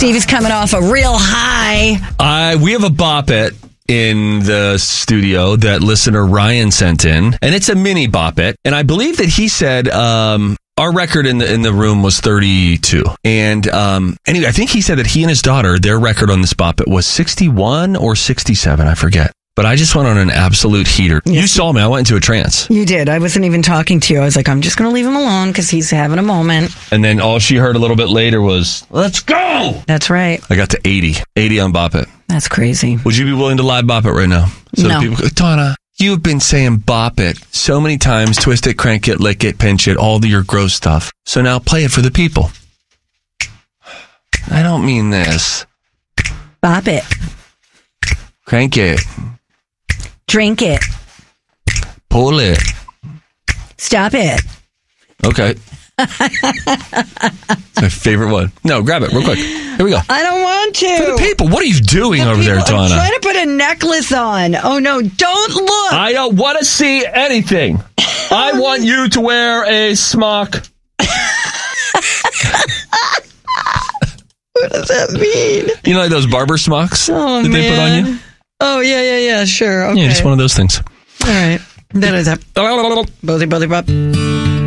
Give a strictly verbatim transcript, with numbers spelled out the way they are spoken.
Stevie's coming off a real high. Uh, we have a Bop It in the studio that listener Ryan sent in, and it's a mini Bop It. And I believe that he said um, our record in the in the room was thirty-two. And um, anyway, I think he said that he and his daughter, their record on this Bop It was sixty-one or sixty-seven. I forget. But I just went on an absolute heater. Yes. You saw me. I went into a trance. You did. I wasn't even talking to you. I was like, I'm just going to leave him alone because he's having a moment. And then all she heard a little bit later was, let's go! That's right. I got to eighty. eighty on Bop It. That's crazy. Would you be willing to live Bop It right now? So no. People go, Donna, you've been saying Bop It so many times. Twist it, crank it, lick it, pinch it, all the, your gross stuff. So now play it for the people. I don't mean this. Bop it. Crank it. Drink it. Pull it. Stop it. Okay. It's my favorite one. No, grab it real quick. Here we go. I don't want to. For the people. What are you doing the over people, there, Donna? I'm trying to put a necklace on. Oh, no. Don't look. I don't want to see anything. I want you to wear a smock. What does that mean? You know, like those barber smocks oh, that man. they put on you? Oh, yeah, yeah, yeah. Sure. Okay. Yeah, just one of those things. All right. That is a Bozzy Bozzy Bop.